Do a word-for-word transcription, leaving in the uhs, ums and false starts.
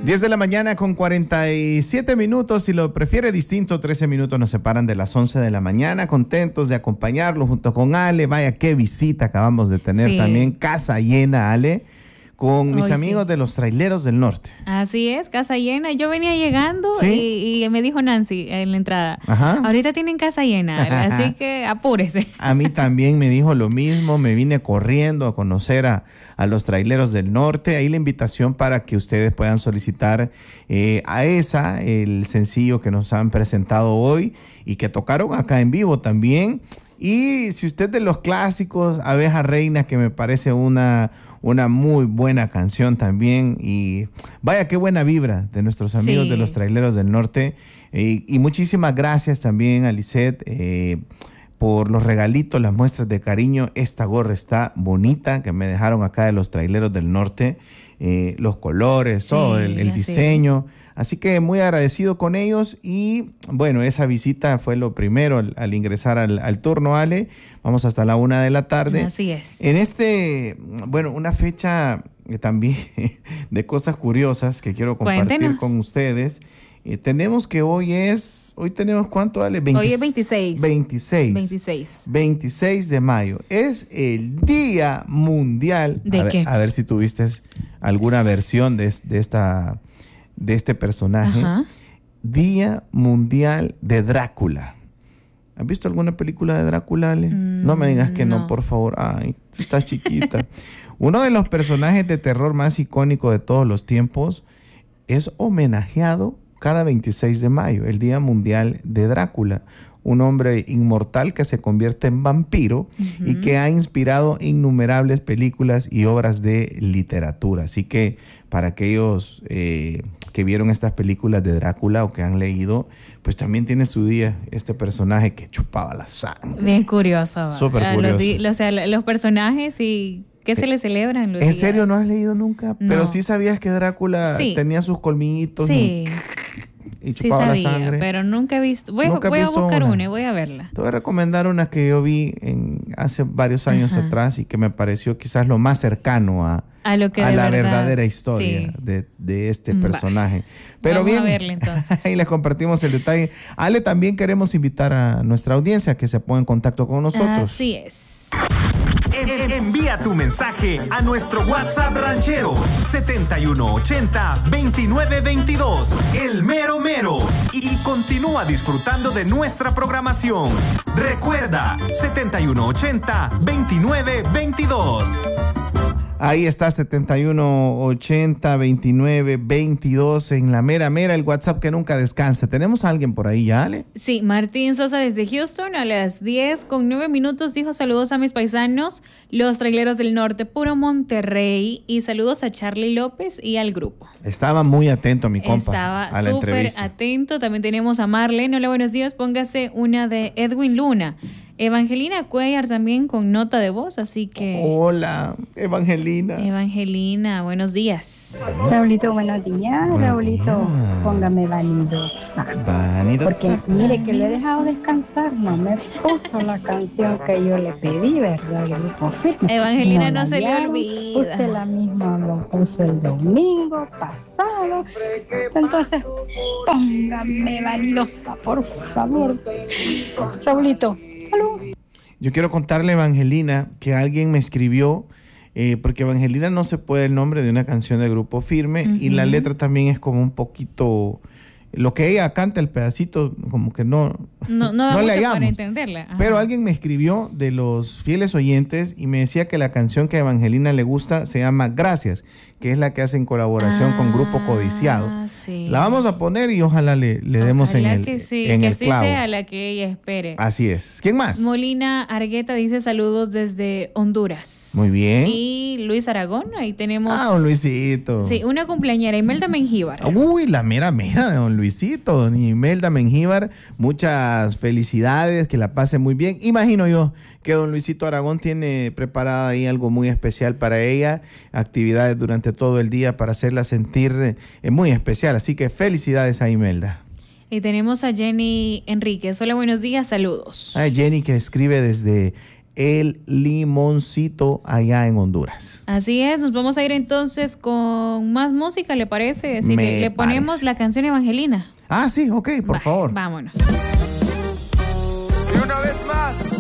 diez de la mañana con cuarenta y siete minutos, si lo prefiere distinto, trece minutos nos separan de las once de la mañana, contentos de acompañarlo junto con Ale. Vaya, qué visita acabamos de tener, sí. También casa llena, Ale, con mis Hoy amigos sí. de los Traileros del Norte. Así es, casa llena. Yo venía llegando ¿Sí? y, y me dijo Nancy en la entrada, Ajá. ahorita tienen casa llena, así que apúrese. A mí también me dijo lo mismo, me vine corriendo a conocer a, a los Traileros del Norte. Ahí la invitación para que ustedes puedan solicitar eh, a esa, el sencillo que nos han presentado hoy y que tocaron acá en vivo también. Y si usted de los clásicos, Abeja Reina, que me parece una, una muy buena canción también. Y vaya, qué buena vibra de nuestros amigos sí. de los Traileros del Norte. Eh, y muchísimas gracias también a Lisette eh, por los regalitos, las muestras de cariño. Esta gorra está bonita, que me dejaron acá de los Traileros del Norte. Eh, los colores, todo, sí, el, el diseño. Así que muy agradecido con ellos y bueno, esa visita fue lo primero al, al ingresar al, al turno, Ale. Vamos hasta la una de la tarde. Así es. En este, bueno, una fecha también de cosas curiosas que quiero compartir Cuéntenos. con ustedes. Eh, tenemos que hoy es, hoy tenemos ¿cuánto, Ale? veinte, hoy es veintiséis. veintiséis. veintiséis. veintiséis de mayo. Es el Día Mundial. ¿De a qué? Ver, a ver si tuviste alguna versión de, de esta... de este personaje. Ajá. Día Mundial de Drácula. ¿Has visto alguna película de Drácula, Ale? Mm, no me digas que no. no, por favor. Ay, estás chiquita. Uno de los personajes de terror más icónicos de todos los tiempos es homenajeado cada veintiséis de mayo, el Día Mundial de Drácula. Un hombre inmortal que se convierte en vampiro uh-huh. y que ha inspirado innumerables películas y obras de literatura. Así que para aquellos eh, que vieron estas películas de Drácula o que han leído, pues también tiene su día este personaje que chupaba la sangre. Bien curioso. Súper curioso. Los, di- o sea, los personajes y... ¿Qué se le celebran los ¿En días? serio no has leído nunca? No. Pero sí sabías que Drácula sí. tenía sus colmillitos sí. y, y chupaba sí sabía, la sangre. Pero nunca he visto. Voy, ¿Nunca voy a visto buscar una? una y voy a verla. Te voy a recomendar una que yo vi en, hace varios años Ajá. atrás y que me pareció quizás lo más cercano a, a, lo que a la verdad, verdadera historia sí. de, de este personaje. Va. Pero Vamos bien, a verla entonces. Ahí les compartimos el detalle. Ale, también queremos invitar a nuestra audiencia que se ponga en contacto con nosotros. Así es. En, envía tu mensaje a nuestro WhatsApp ranchero setenta y uno ochenta veintinueve veintidós, el mero mero, y continúa disfrutando de nuestra programación. Recuerda, setenta y uno ochenta veintinueve veintidós. Ahí está, setenta y uno ochenta veintinueve veintidós, en la mera mera, el WhatsApp que nunca descansa. ¿Tenemos a alguien por ahí ya, Ale? Sí, Martín Sosa desde Houston a las diez con nueve minutos dijo saludos a mis paisanos, los Traileros del Norte, puro Monterrey, y saludos a Charlie López y al grupo. Estaba muy atento mi compa Estaba a la entrevista. Estaba súper atento. También tenemos a Marlene. Hola, buenos días. Póngase una de Edwin Luna. Evangelina Cuellar también con nota de voz, así que... Hola, Evangelina. Evangelina, buenos días. Raulito, buenos días. Buenos Raulito, días. Póngame vanidosa. Vanidosa. Porque mire que le he dejado descansar, no me puso la canción que yo le pedí, ¿verdad? Grupo Fitness. Evangelina no, no se ya, le olvida. Usted la misma lo puso el domingo pasado. Entonces, póngame vanidosa, por favor. Raulito. Yo quiero contarle a Evangelina que alguien me escribió, eh, porque Evangelina no se puede el nombre de una canción de Grupo Firme, uh-huh. y la letra también es como un poquito... Lo que ella canta, el pedacito, como que no, no, no, no le hallamos para entenderla. Ajá. Pero alguien me escribió de los fieles oyentes y me decía que la canción que a Evangelina le gusta se llama Gracias, que es la que hace en colaboración ah, con Grupo Codiciado. Sí. La vamos a poner y ojalá le, le ojalá demos en el, que sí, en que el sí clavo. sea la que ella espere. Así es. ¿Quién más? Molina Argueta dice saludos desde Honduras. Muy bien. Y Luis Aragón, ahí tenemos... Ah, don Luisito. Sí, una cumpleañera, Imelda Mengíbar. Uy, la mera mera de don Luisito, don Imelda Mengíbar. Muchas felicidades, que la pase muy bien. Imagino yo que don Luisito Aragón tiene preparada ahí algo muy especial para ella, actividades durante todo el día para hacerla sentir eh, muy especial. Así que felicidades a Imelda. Y tenemos a Jenny Enríquez. Hola, buenos días, saludos. A Jenny, que escribe desde El Limoncito allá en Honduras. Así es, nos vamos a ir entonces con más música, ¿le parece? Si Me le, le ponemos parece. la canción Evangelina. Ah, sí, ok, por Va, favor. Vámonos. Y una vez más,